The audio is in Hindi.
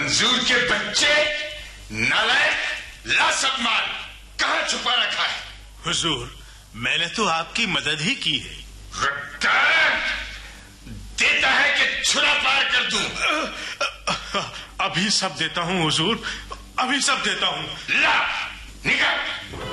मंजूर के बच्चे, नालायक, ला सब माल कहाँ छुपा रखा है? हुजूर, मैंने तो आपकी मदद ही की है। देता है कि छुरा पार कर दूं? अभी सब देता हूँ हुजूर, अभी सब देता हूँ। ला, निकाल।